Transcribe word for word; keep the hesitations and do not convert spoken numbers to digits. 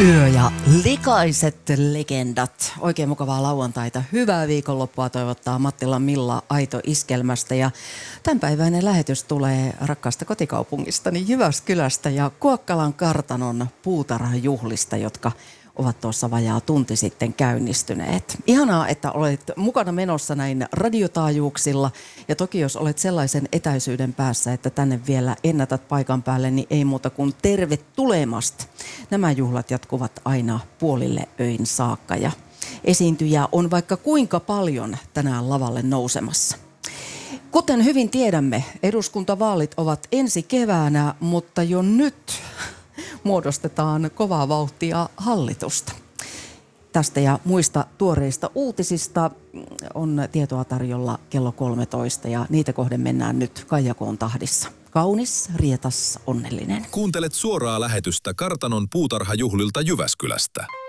Yö ja likaiset legendat. Oikein mukavaa lauantaita. Hyvää viikonloppua toivottaa Mattila Milla Aito-iskelmästä. Ja tämänpäiväinen lähetys tulee rakkaasta kotikaupungistani Jyväskylästä ja Kuokkalan kartanon puutarhajuhlista, jotka ovat tuossa vajaa tunti sitten käynnistyneet. Ihanaa, että olet mukana menossa näin radiotaajuuksilla. Ja toki jos olet sellaisen etäisyyden päässä, että tänne vielä ennätät paikan päälle, niin ei muuta kuin tervetulemasta. Nämä juhlat jatkuvat aina puolille öin saakka ja esiintyjä on vaikka kuinka paljon tänään lavalle nousemassa. Kuten hyvin tiedämme, eduskuntavaalit ovat ensi keväänä, mutta jo nyt muodostetaan kovaa vauhtia hallitusta. Tästä ja muista tuoreista uutisista on tietoa tarjolla kello kolmetoista ja niitä kohden mennään nyt Kaijakoon tahdissa. Kaunis, rietas, onnellinen. Kuuntelet suoraa lähetystä kartanon puutarhajuhlilta Jyväskylästä.